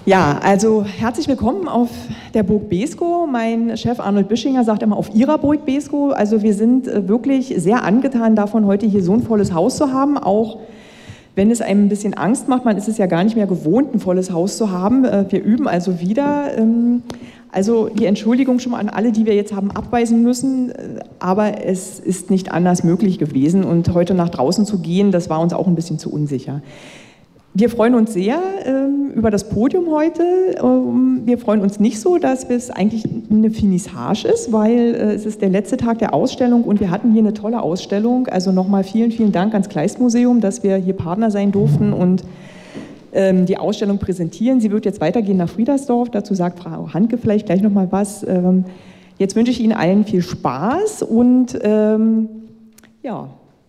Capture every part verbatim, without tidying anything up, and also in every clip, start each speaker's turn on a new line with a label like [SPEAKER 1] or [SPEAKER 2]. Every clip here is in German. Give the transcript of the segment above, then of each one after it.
[SPEAKER 1] Ja, also herzlich willkommen auf der Burg Beeskow. Mein Chef Arnold Bischinger sagt immer auf Ihrer Burg Beeskow. Also wir sind wirklich sehr angetan davon, heute hier so ein volles Haus zu haben, auch wenn es einem ein bisschen Angst macht. Man ist es ja gar nicht mehr gewohnt, ein volles Haus zu haben. Wir üben also wieder. Also die Entschuldigung schon mal an alle, die wir jetzt haben abweisen müssen, aber es ist nicht anders möglich gewesen und heute nach draußen zu gehen, das war uns auch ein bisschen zu unsicher. Wir freuen uns sehr ähm, über das Podium heute. Ähm, wir freuen uns nicht so, dass es eigentlich eine Finissage ist, weil äh, es ist der letzte Tag der Ausstellung und wir hatten hier eine tolle Ausstellung. Also nochmal vielen, vielen Dank ans Kleist-Museum, dass wir hier Partner sein durften und ähm, die Ausstellung präsentieren. Sie wird jetzt weitergehen nach Friedersdorf. Dazu sagt Frau Handke vielleicht gleich nochmal was. Ähm, jetzt wünsche ich Ihnen allen viel Spaß und ähm, ja,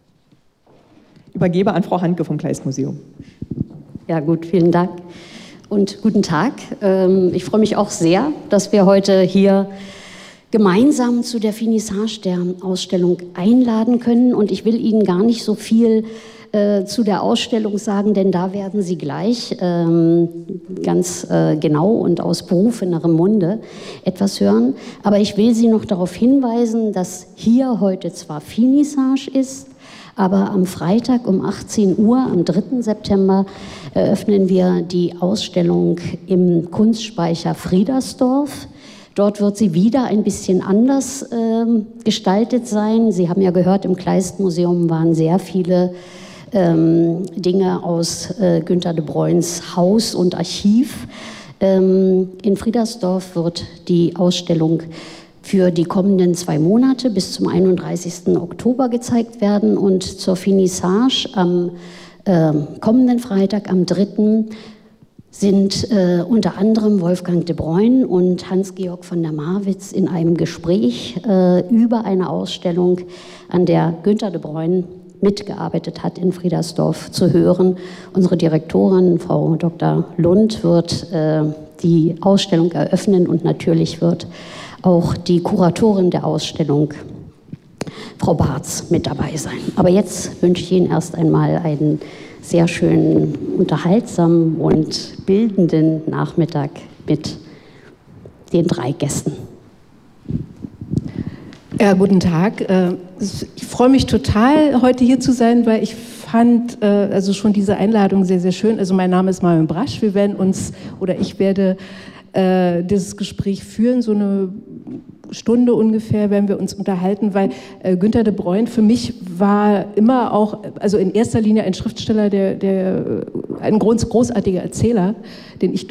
[SPEAKER 1] übergebe an Frau Handke vom Kleist-Museum.
[SPEAKER 2] Ja gut, vielen Dank und guten Tag. Ich freue mich auch sehr, dass wir heute hier gemeinsam zu der Finissage der Ausstellung einladen können. Und ich will Ihnen gar nicht so viel äh, zu der Ausstellung sagen, denn da werden Sie gleich ähm, ganz äh, genau und aus berufenerem Munde etwas hören. Aber ich will Sie noch darauf hinweisen, dass hier heute zwar Finissage ist, aber am Freitag um achtzehn Uhr, am dritten September, eröffnen wir die Ausstellung im Kunstspeicher Friedersdorf. Dort wird sie wieder ein bisschen anders äh, gestaltet sein. Sie haben ja gehört, im Kleist-Museum waren sehr viele ähm, Dinge aus äh, Günter de Bruyns Haus und Archiv. Ähm, in Friedersdorf wird die Ausstellung für die kommenden zwei Monate bis zum einunddreißigsten Oktober gezeigt werden und zur Finissage am äh, kommenden Freitag, am dritten sind äh, unter anderem Wolfgang de Bruyn und Hans-Georg von der Marwitz in einem Gespräch äh, über eine Ausstellung, an der Günter de Bruyn mitgearbeitet hat, in Friedersdorf zu hören. Unsere Direktorin, Frau Doktor Lund, wird äh, die Ausstellung eröffnen und natürlich wird auch die Kuratorin der Ausstellung, Frau Barz, mit dabei sein. Aber jetzt wünsche ich Ihnen erst einmal einen sehr schönen, unterhaltsamen und bildenden Nachmittag mit den drei Gästen.
[SPEAKER 3] Ja, guten Tag. Ich freue mich total, heute hier zu sein, weil ich fand also schon diese Einladung sehr, sehr schön. Also mein Name ist Marion Brasch. Wir werden uns, oder ich werde äh, dieses Gespräch führen, so eine Stunde ungefähr werden wir uns unterhalten, weil äh, Günter de Bruyn für mich war immer auch, also in erster Linie ein Schriftsteller, der, der ein groß, großartiger Erzähler, den ich